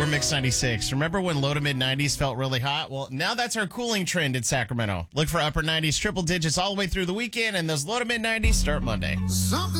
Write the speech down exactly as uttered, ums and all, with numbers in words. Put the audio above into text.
We're Mix ninety-six. Remember when low to mid nineties felt really hot? Well, now that's our cooling trend in Sacramento. Look for upper nineties, triple digits all the way through the weekend, and those low to mid nineties start Monday. Something